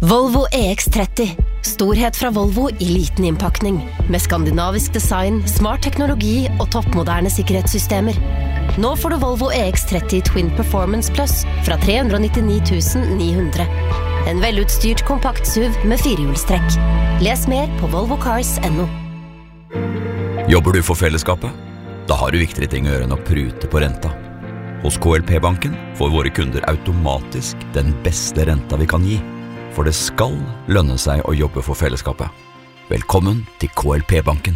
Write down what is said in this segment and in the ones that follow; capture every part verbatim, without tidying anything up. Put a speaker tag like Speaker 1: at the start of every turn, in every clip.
Speaker 1: Volvo E X tretti. Storhet fra Volvo i liten innpakning. Med skandinavisk design, smart teknologi og toppmoderne sikkerhetssystemer. Nå får du Volvo E X tretti Twin Performance Plus fra tre hundre nittini tusen ni hundre. En velutstyrt kompakt S U V med firehjulstrekk. Les mer på volvo cars punktum no.
Speaker 2: Jobber du for fellesskapet? Da har du viktigere ting å gjøre enn å prute på renta. Hos K L P-banken får våre kunder automatisk den beste renta vi kan gi. For det skal lønne seg å jobbe for fellesskapet. Velkommen til K L P-banken.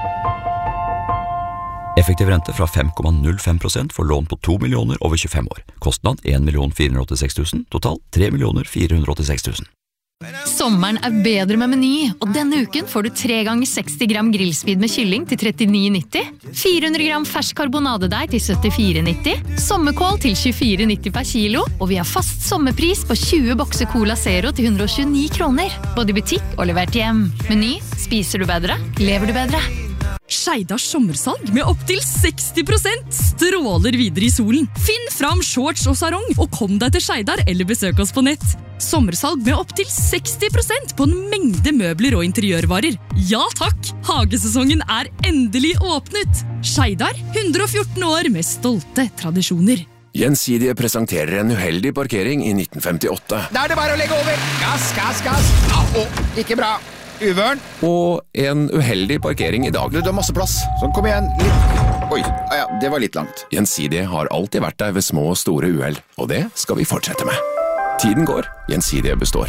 Speaker 2: Effektiv rente fra fem komma null fem prosent for lån på to millioner over tjuefem år. Kostnad en million fire hundre åttiseks tusen, total tre millioner fire hundre åttiseks tusen.
Speaker 3: Sommeren er bedre med Meny, og denne uken får du tre ganger seksti gram grillspid med kylling til trettini nitti, fire hundre gram fersk karbonadedeig til syttifire nitti, sommerkål til tjuefire nitti per kilo, og vi har fast sommerpris på tjue bokser Cola Zero til hundre og tjueni kroner, både i butikk og levert hjem. Meny, spiser du bedre, lever du bedre.
Speaker 4: Skeidars sommersalg med opp til seksti prosent stråler videre i solen. Finn fram shorts og sarong, og kom deg til Skeidar eller besøk oss på nett. Sommersalg med opp til seksti prosent på en mengde møbler og interiørvarer. Ja takk, hagesesongen er endelig åpnet. Skeidar, hundre og fjorten år med stolte tradisjoner.
Speaker 5: Gjensidige presenterer en uheldig parkering i nitten femtiåtte.
Speaker 6: Da er det bare å legge over. Gass, gass, gass. Au, ikke bra. Uvørn.
Speaker 5: Og en uheldig parkering i dag.
Speaker 6: Du, det er masse plass. Sånn, kom igjen. Litt. Oi, ah, ja, det var litt langt.
Speaker 5: Gjensidige har alltid vært der ved små og store uheld, og det skal vi fortsette med. Tiden går, Gjensidige består.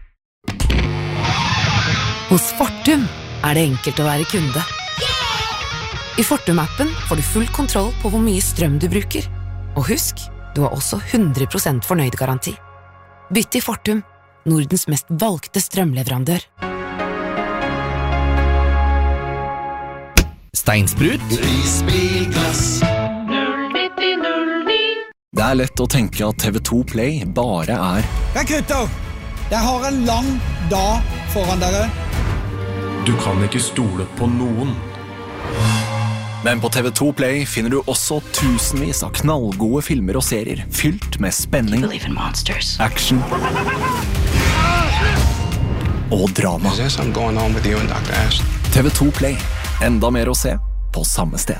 Speaker 7: Hos Fortum er det enkelt å være kunde. I Fortum-appen får du full kontroll på hvor mye strøm du bruker. Og husk, du har også hundre prosent fornøyd-garanti. Bytt til Fortum, Nordens mest valgte strømleverandør.
Speaker 8: Steinsprut.
Speaker 9: Prisbilglass null nitti null ni.
Speaker 8: Det er lett å tenke at T V to Play bare er
Speaker 10: Ja, gutter! Jeg har en lang dag foran dere.
Speaker 11: Du kan ikke stole på noen.
Speaker 8: Men på T V to Play finner du også tusenvis av knallgode filmer og serier fylt med spenning, action og drama. T V to Play. Enda mer å se på samme sted.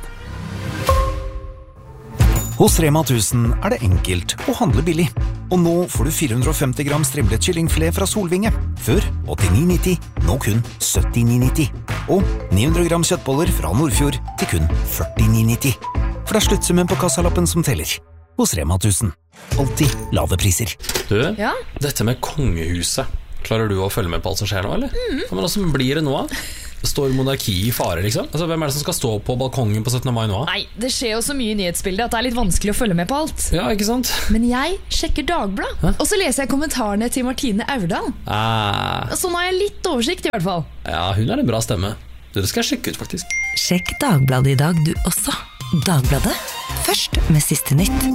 Speaker 12: Hos Rema tusen er det enkelt å handle billig. Og nå får du fire hundre og femti gram strimlet kyllingfilet fra Solvinge. Før åttini nitti, nå kun syttini nitti. Og ni hundre gram kjøttboller fra Nordfjord til kun førtini nitti. For det er sluttsummen på kassalappen som teller. Hos Rema tusen. Alltid lave priser.
Speaker 13: Du,
Speaker 3: ja?
Speaker 13: Dette med kongehuset. Klarer du å følge med på alt som skjer nå, eller?
Speaker 3: Mm.
Speaker 13: Men hvordan blir det nå? Står monarki i fare, liksom? Altså, hvem er det som skal stå på balkongen på syttende mai nå?
Speaker 3: Nei, det skjer jo så mye i nyhetsbildet at det er litt vanskelig å følge med på alt.
Speaker 13: Ja, ikke sant?
Speaker 3: Men jeg sjekker Dagbladet, Hæ? Og så leser jeg kommentarene til Martine Aurdal.
Speaker 13: Ah.
Speaker 3: Så nå har jeg litt oversikt i hvert fall.
Speaker 13: Ja, hun er en bra stemme. Det skal jeg sjekke ut, faktisk.
Speaker 7: Sjekk Dagbladet i dag, du også. Dagbladet, først med siste nytt.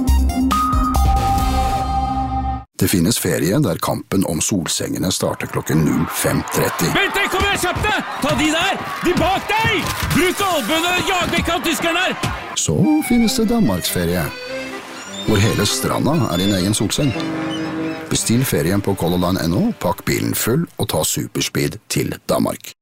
Speaker 14: Det finnes ferie der kampen om solsengene starter klokken null fem tretti.
Speaker 15: Vent deg, kom igjen, kjapp deg! Ta de der! De bak deg! Bruk albønene og jag vekk av tyskerne her!
Speaker 14: Så finnes det Danmarksferie, hvor hele stranda er din egen solseng. Bestill ferien på color line punktum no, pakk bilen full og ta superspeed til Danmark.